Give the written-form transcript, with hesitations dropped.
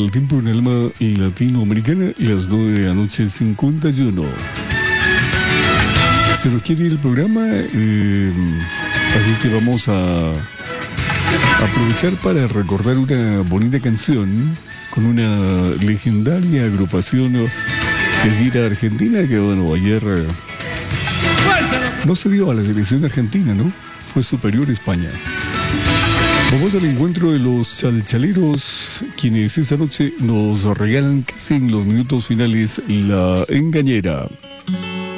el tiempo en alma latinoamericana, las 9 de la noche 51. Se nos quiere ir el programa, así es que vamos a aprovechar para recordar una bonita canción con una legendaria agrupación de gira argentina que, bueno, ayer no se dio a la selección argentina, ¿no? Fue superior a España. Vamos al encuentro de los chalchaleros, quienes esta noche nos regalan casi en los minutos finales La Engañera.